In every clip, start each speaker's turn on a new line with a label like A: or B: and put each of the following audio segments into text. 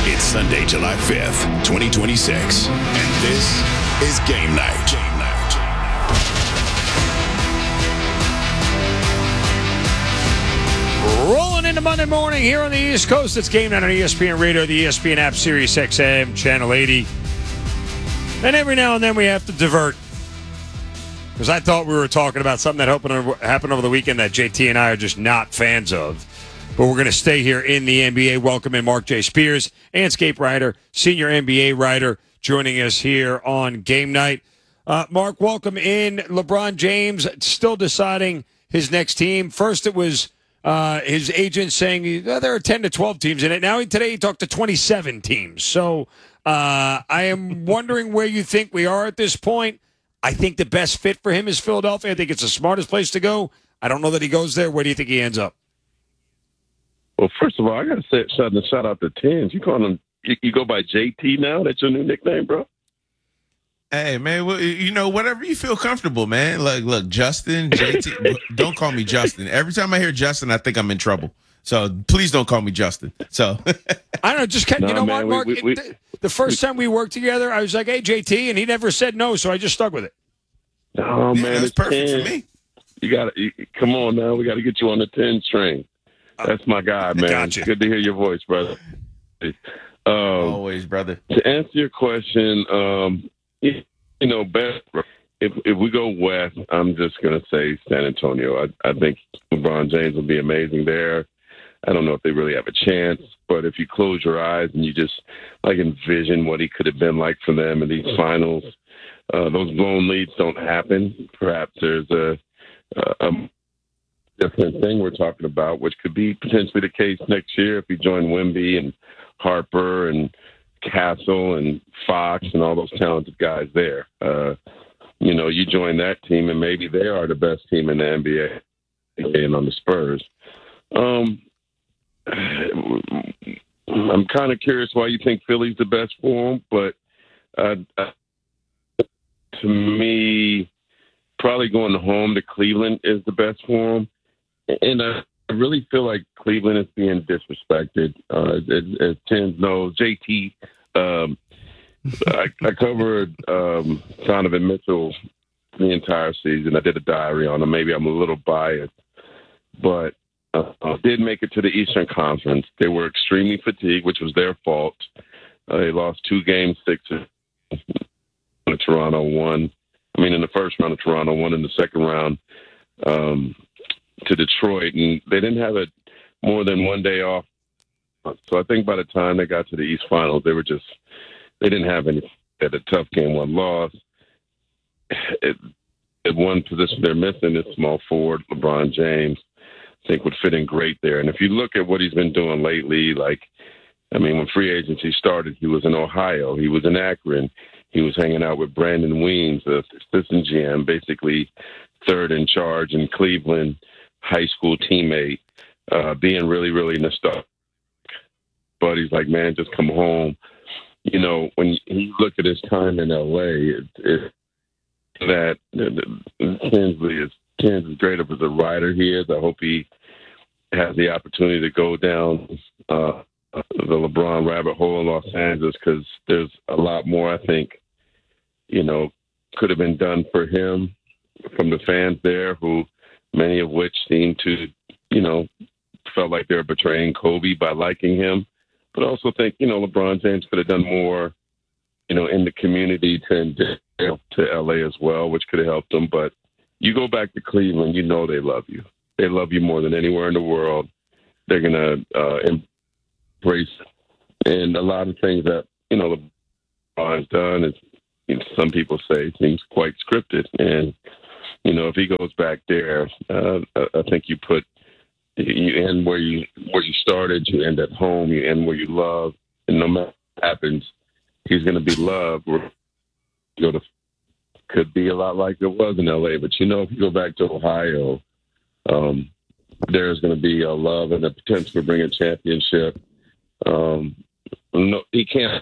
A: It's Sunday, July 5th, 2026, and this is Game Night.
B: Rolling into Monday morning here on the East Coast. It's Game Night on ESPN Radio, the ESPN app, Sirius XM, Channel 80. And every now and then we have to divert. Because I thought we were talking about something that happened over the weekend that JT and I are just not fans of. But we're going to stay here in the NBA. Welcome in Mark J. Spears, Anscape writer, senior NBA writer, joining us here on Game Night. Mark, welcome in. LeBron James still deciding his next team. First it was his agent saying there are 10 to 12 teams in it. Now today he talked to 27 teams. So I am wondering where you think we are at this point. I think the best fit for him is Philadelphia. I think it's the smartest place to go. I don't know that he goes there. Where do you think he ends up?
C: Well, first of all, I got to say shout out to Tins. You call him, you go by JT now? That's your new nickname, bro?
D: Hey, man, well, whatever you feel comfortable, man. Look, Justin, JT, don't call me Justin. Every time I hear Justin, I think I'm in trouble. So please don't call me Justin. So
B: I don't know. Just you know
C: man,
B: what, Mark? The first time we worked together, I was like, "Hey, JT," and he never said no, so I just stuck with it.
C: Oh man,
D: that's perfect for me.
C: You got to come on now. We got to get you on the 10 string. That's my guy, man.
B: Gotcha.
C: Good to hear your voice, brother.
D: Always, brother.
C: To answer your question, if we go west, I'm just going to say San Antonio. I think LeBron James will be amazing there. I don't know if they really have a chance, but if you close your eyes and you just envision what he could have been like for them in these finals, those blown leads don't happen. Perhaps there's a different thing we're talking about, which could be potentially the case next year if you join Wemby and Harper and Castle and Fox and all those talented guys there. You join that team and maybe they are the best team in the NBA and on the Spurs. I'm kind of curious why you think Philly's the best for him, but to me, probably going home to Cleveland is the best for him. And I really feel like Cleveland is being disrespected. As Tim knows, JT, I covered Donovan Mitchell the entire season. I did a diary on him. Maybe I'm a little biased, but did make it to the Eastern Conference. They were extremely fatigued, which was their fault. They lost 2 games, 6 in Toronto, won. In the first round of Toronto, won in the second round to Detroit, and they didn't have more than one day off. So I think by the time they got to the East Finals, they didn't have any. They had a tough game, 1 loss. At one position they're missing is small forward LeBron James. I think would fit in great there. And if you look at what he's been doing lately, when free agency started, he was in Ohio, he was in Akron, he was hanging out with Brandon Weems, the assistant GM, basically third in charge in Cleveland, high school teammate, being really, really nostalgic. But he's like, man, just come home. When you look at his time in L.A., that Tinsley is great as a writer he is. I hope he has the opportunity to go down the LeBron rabbit hole in Los Angeles, because there's a lot more, I think, could have been done for him from the fans there, who many of which seem to, felt like they were betraying Kobe by liking him. But I also think, LeBron James could have done more, in the community to LA as well, which could have helped them. But you go back to Cleveland, they love you. They love you more than anywhere in the world. They're going to embrace it. And a lot of things that, LeBron's done is, some people say seems quite scripted. And, if he goes back there, I think you end where you started, you end at home, you end where you love. And no matter what happens, he's going to be loved. Could be a lot like it was in L.A. But, if you go back to Ohio, there's going to be a love and a potential to bring a championship. No, he can't.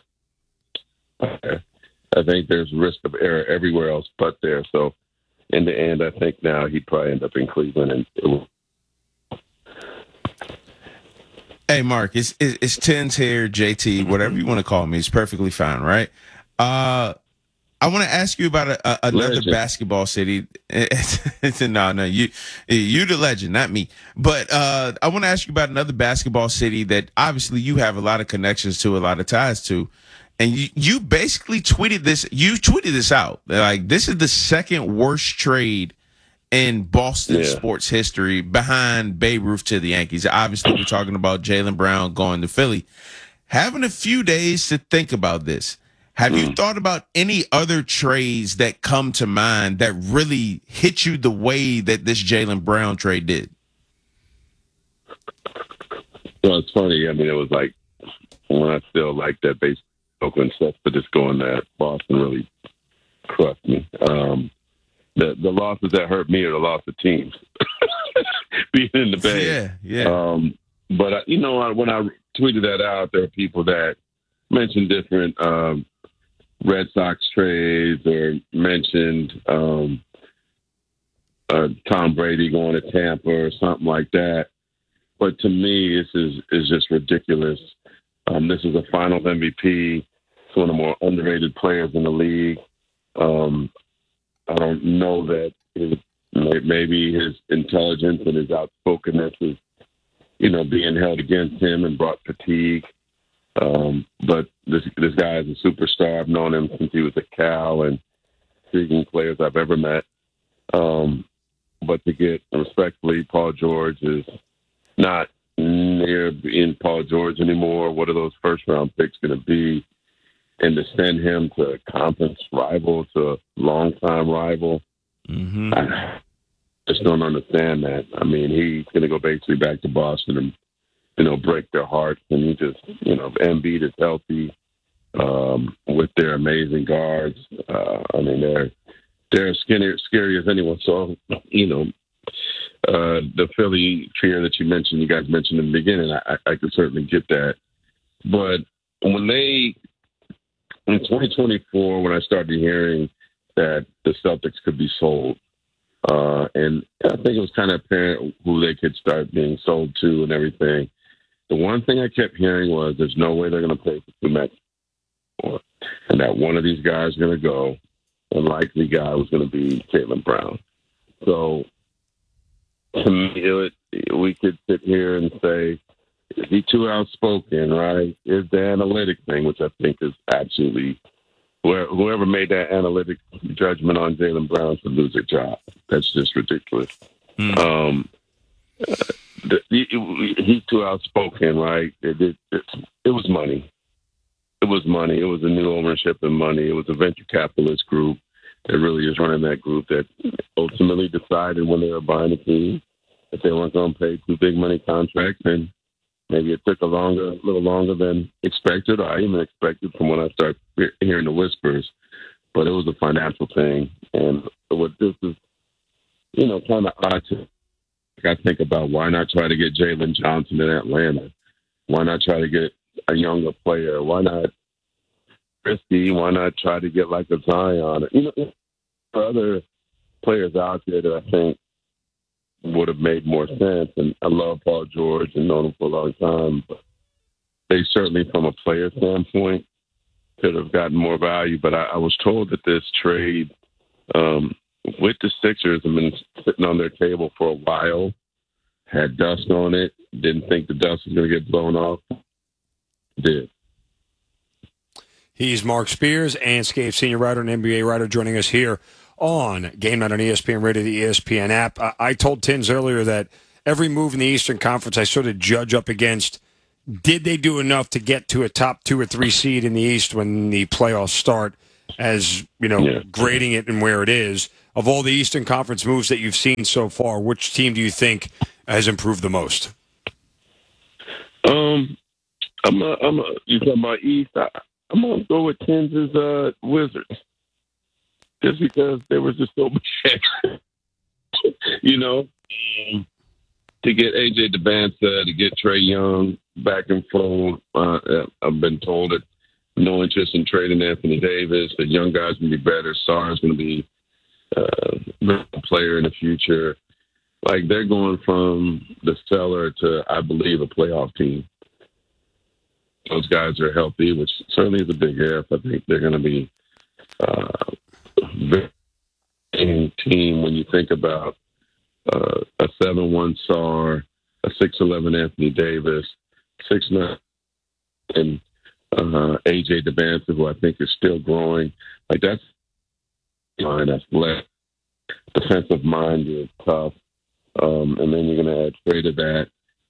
C: I think there's risk of error everywhere else but there. So in the end, I think now he'd probably end up in Cleveland. And
D: Hey, Mark, it's Tens here, JT, whatever you want to call me. It's perfectly fine, right? I want to ask you about another
C: Legend.
D: basketball city. No, you the legend, not me. But I want to ask you about another basketball city that obviously you have a lot of connections to, a lot of ties to, and you basically tweeted this. You tweeted this out like this is the second worst trade in Boston sports history behind Babe Ruth to the Yankees. Obviously, we're talking about Jaylen Brown going to Philly. Having a few days to think about this. Have you thought about any other trades that come to mind that really hit you the way that this Jaylen Brown trade did?
C: Well, it's funny. I mean, it was like when I still like that base Oakland stuff, but just going that Boston really crushed me. The losses that hurt me are the loss of teams. Being in the Bay.
D: Yeah.
C: But, when I tweeted that out, there are people that mentioned different Red Sox trades or mentioned Tom Brady going to Tampa or something like that. But to me, this is just ridiculous. This is a Finals MVP. It's one of the more underrated players in the league. I don't know that maybe his intelligence and his outspokenness is, being held against him and brought fatigue. But this guy is a superstar. I've known him since he was a Cal and intriguing players I've ever met. But to get respectfully, Paul George is not near being Paul George anymore. What are those first round picks going to be? And to send him to a conference rival, to a longtime rival, I just don't understand that. I mean, he's going to go basically back to Boston and break their hearts. And he just, Embiid is healthy with their amazing guards. I mean, they're scary as anyone. So, the Philly trio that you guys mentioned in the beginning, I could certainly get that. But when in 2024, when I started hearing that the Celtics could be sold, and I think it was kind of apparent who they could start being sold to and everything. The one thing I kept hearing was there's no way they're going to pay for two max, and that one of these guys is going to go, and likely guy was going to be Jaylen Brown. So to me, we could sit here and say, is he too outspoken, right? Is the analytic thing, which I think is absolutely whoever made that analytic judgment on Jaylen Brown should lose their job. That's just ridiculous. He's too outspoken, right? It was money. It was money. It was a new ownership and money. It was a venture capitalist group that really is running that group that ultimately decided when they were buying a team that they weren't going to pay two big money contracts, and maybe it took a little longer than expected, or I even expected from when I started hearing the whispers. But it was a financial thing, and what this is, kind of odd to. I think about why not try to get Jalen Johnson in Atlanta? Why not try to get a younger player? Why not Christie? Why not try to get like a Zion? There are other players out there that I think would have made more sense. And I love Paul George and known him for a long time, but they certainly, from a player standpoint, could have gotten more value. But I was told that this trade with the Sixers have been sitting on their table for a while, had dust on it, didn't think the dust was going to get blown off. Did.
B: He's Mark Spears, Anscape senior writer and NBA writer, joining us here on Game Night on ESPN Radio, the ESPN app. I told Tins earlier that every move in the Eastern Conference I sort of judge up against, did they do enough to get to a top 2 or 3 seed in the East when the playoffs start, as, grading it and where it is. Of all the Eastern Conference moves that you've seen so far, which team do you think has improved the most?
C: You talking about East? I'm going to go with Tins' Wizards. Just because there was just so much action. To get A.J. Debance, to get Trae Young back and forth. I've been told that no interest in trading Anthony Davis. The young guy's going to be better. Sarr's going to be a player in the future. Like, they're going from the cellar to, I believe, a playoff team. those guys are healthy, which certainly is a big if. I think they're going to be a very team when you think about a 7'1" Sarr, a 6'11" Anthony Davis, 6'9" and AJ Demancic, who I think is still growing. Like that's line athletic, defensive minded, tough, and then you're going to add Trey to that.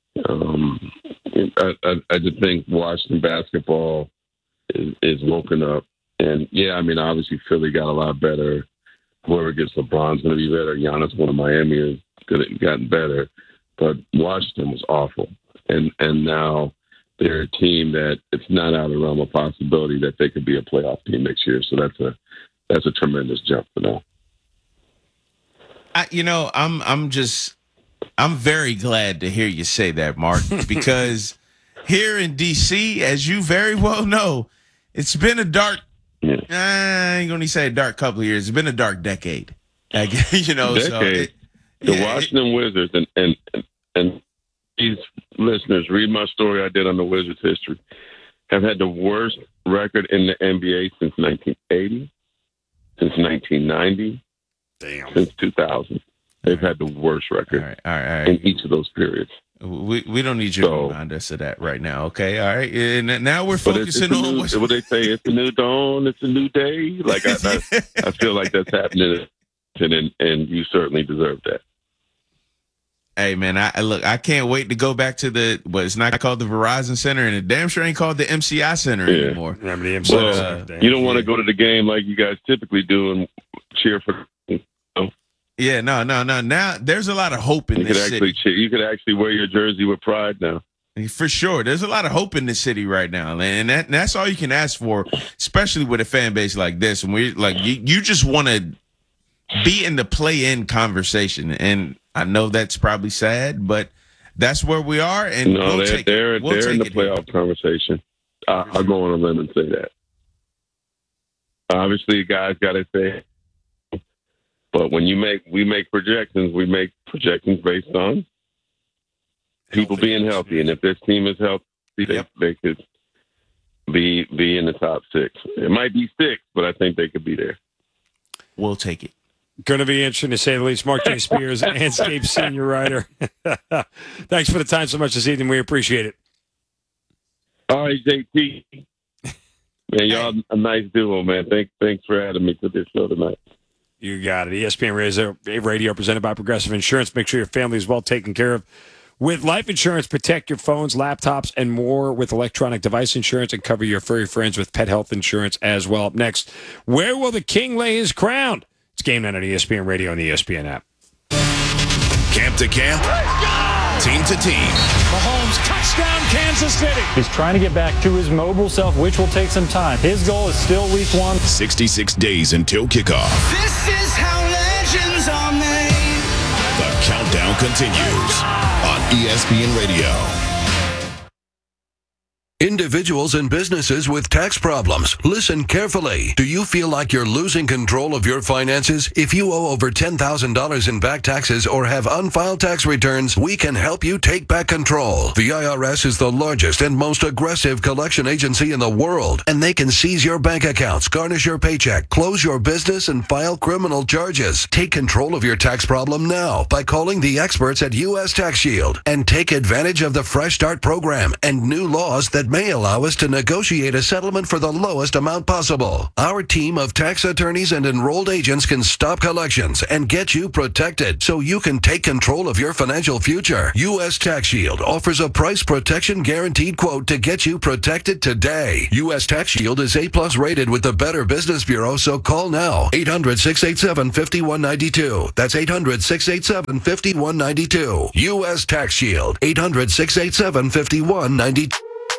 C: I just think Washington basketball is woken up, and yeah, I mean obviously Philly got a lot better. Whoever gets LeBron's going to be better. Giannis going to Miami has gotten better, but Washington was awful, and now they're a team that it's not out of the realm of possibility that they could be a playoff team next year. So that's a tremendous jump for them.
D: I'm very glad to hear you say that, Mark, because here in D.C., as you very well know, it's been a dark. Yeah. I ain't gonna say a dark couple of years. It's been a dark decade.
C: Decade. So the Washington Wizards and these listeners read my story I did on the Wizards history. Have had the worst record in the NBA since 1980, since 1990, since 2000. They've had the worst record
D: all right.
C: in each of those periods.
D: We don't need you to remind us of that right now, okay? All right, and now we're focusing on
C: what they say. It's a new dawn. It's a new day. Like I feel like that's happening, and you certainly deserve that.
D: Hey man, I can't wait to go back to it's not called the Verizon Center, and it damn sure ain't called the MCI Center anymore.
B: Remember the MCI
C: Center? You don't want to go to the game like you guys typically do and cheer for.
D: Yeah, no. Now there's a lot of hope in this city.
C: You could actually wear your jersey with pride now.
D: For sure. There's a lot of hope in this city right now. And that's all you can ask for, especially with a fan base like this. And you just want to be in the play-in conversation. And I know that's probably sad, but that's where we are. And
C: they're in the playoff conversation. I'll go on a limb and say that. Obviously, guys got to say. But when we make projections based on people being healthy. And if this team is healthy, they could be in the top 6. It might be 6, but I think they could be there.
D: We'll take it.
B: Going to be interesting to say the least. Mark J. Spears, Anscape senior writer. Thanks for the time so much this evening. We appreciate it.
C: All right, JT. Man, y'all a nice duo, man. Thanks for having me to this show tonight.
B: You got it. ESPN Radio presented by Progressive Insurance. Make sure your family is well taken care of with life insurance. Protect your phones, laptops, and more with electronic device insurance, and cover your furry friends with pet health insurance as well. Up next, where will the king lay his crown? It's Game Night on ESPN Radio and the ESPN app.
A: Camp to camp, team to team.
B: Mahomes, touchdown, Kansas City.
E: He's trying to get back to his mobile self, which will take some time. His goal is still week 1.
A: 66 days until kickoff.
F: This is how legends are made.
A: The countdown continues on ESPN Radio.
G: Individuals and businesses with tax problems, listen carefully. Do you feel like you're losing control of your finances? If you owe over $10,000 in back taxes or have unfiled tax returns, we can help you take back control. The IRS is the largest and most aggressive collection agency in the world, and they can seize your bank accounts, garnish your paycheck, close your business, and file criminal charges. Take control of your tax problem now by calling the experts at U.S. Tax Shield and take advantage of the Fresh Start program and new laws that may allow us to negotiate a settlement for the lowest amount possible. Our team of tax attorneys and enrolled agents can stop collections and get you protected so you can take control of your financial future. U.S. Tax Shield offers a price protection guaranteed quote to get you protected today. U.S. Tax Shield is A+ rated with the Better Business Bureau, so call now. 800-687-5192. That's 800-687-5192. U.S. Tax Shield. 800-687-5192.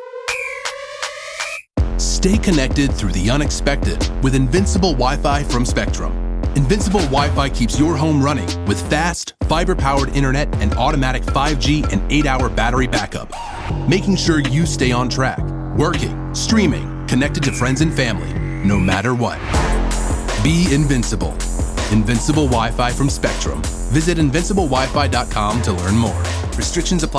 H: Stay connected through the unexpected with Invincible Wi-Fi from Spectrum. Invincible Wi-Fi keeps your home running with fast, fiber-powered internet and automatic 5G and 8-hour battery backup, making sure you stay on track, working, streaming, connected to friends and family, no matter what. Be invincible. Invincible Wi-Fi from Spectrum. Visit invinciblewifi.com to learn more. Restrictions apply.